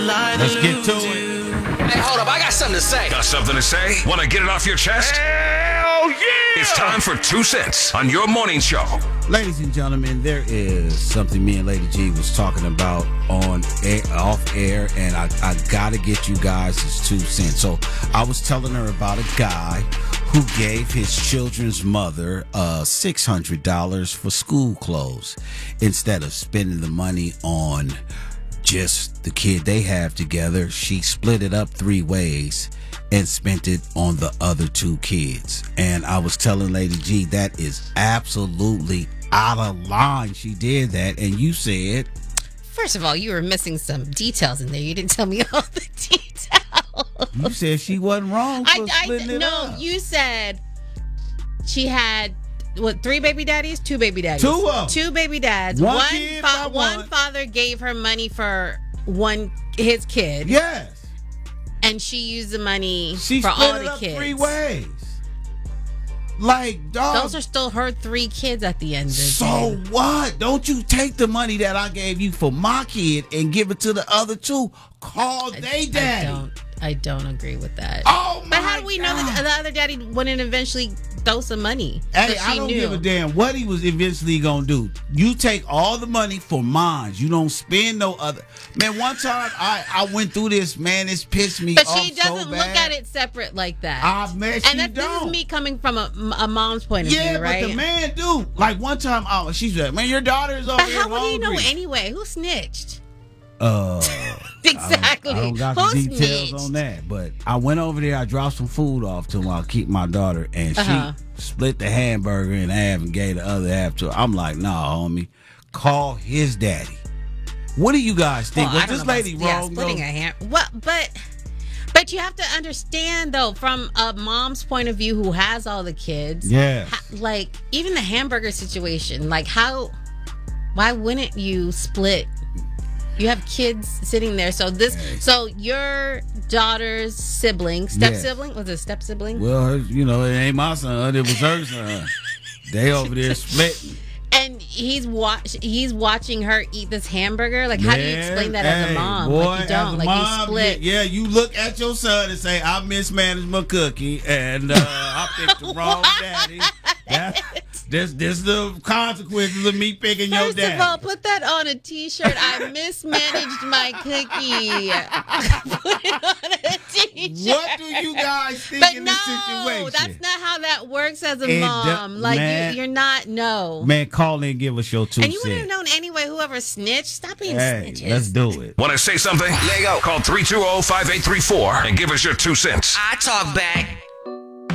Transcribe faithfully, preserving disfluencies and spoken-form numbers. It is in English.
Let's get to it. Hey, hold up. I got something to say. Got something to say? Want to get it off your chest? Hell yeah! It's time for Two Cents on your morning show. Ladies and gentlemen, there is something me and Lady G was talking about on air, off air, and I, I got to get you guys' two cents. So I was telling her about a guy who gave his children's mother uh, six hundred dollars for school clothes instead of spending the money on just the kid they have together. She split it up three ways and spent it on the other two kids. And I was telling Lady G that is absolutely out of line. She did that, and you said, first of all, you were missing some details in there. You didn't tell me all the details. You said she wasn't wrong for I, splitting I, it no, up. you said she had what? Three baby daddies, two baby daddies, Two of them. two baby dads. One One, kid fa- by one one. father gave her money for one his kid, Yes. and she used the money She for split all it the up kids. three ways. Like, dog. Those are still her three kids at the end of the So day. what? Don't you take the money that I gave you for my kid and give it to the other two? Call I, they I daddy. don't. I don't agree with that. Oh my But how do we know that God. the other daddy wouldn't eventually throw some money? Hey, that I she don't knew? give a damn what he was eventually gonna do. You take all the money for mine. You don't spend no other. Man, one time I, I went through this. Man, it's pissed me But off she doesn't so look bad. at it separate like that. I bet and she that, this don't. is me coming from a, a mom's point of Yeah, view, right? but the man do. Like one time, oh, she's like, man, your daughter is over But here how would he know hungry. anyway? Who snitched? Uh, Exactly. I don't, I don't got Who the details snitched? on that, but I went over there. I dropped some food off to him. I'll keep my daughter, and Uh-huh. she split the hamburger in half and gave the other half to her. I'm like, nah, homie, call his daddy. What do you guys think? Well, Was I don't this know lady about, yeah, wrong? splitting though? a hand. Well, but but you have to understand though, from a mom's point of view who has all the kids. Yes. ha- like even the hamburger situation. Like how? Why wouldn't you split? You have kids sitting there. So this, Hey. so your daughter's sibling, step Yes. sibling, was it step sibling? Well, her, you know, it ain't my son. It was her son. They over there splitting. And he's watch he's watching her eat this hamburger. Like, how do you explain that as a Hey, mom? Boy, like you don't. as a Like mom, you split. Yeah, you look at your son and say, I mismanaged my cookie and uh, I picked the wrong daddy. That, this this the consequences of me picking your First daddy. of all, put that on a t-shirt. I mismanaged my cookie. Put it on a t-shirt. What do you guys think But in no, this situation? that's not how that works as a It do- mom. like man. you, you're not. No. Man, call in and give us your two And you wouldn't have cents. known anyway. Whoever snitched, stop being Hey, snitches. let's do it. Want to say something? Let go. Call three two zero, five eight three four and give us your two cents. I talk back.